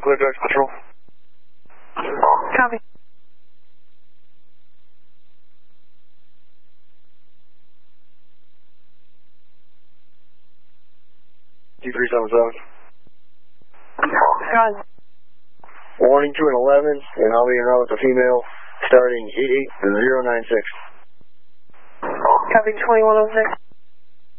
clear direct patrol. Copy. D377. Got it. Warning 2 and 11, and I'll be en route with a female starting 88-096. Copy 2106.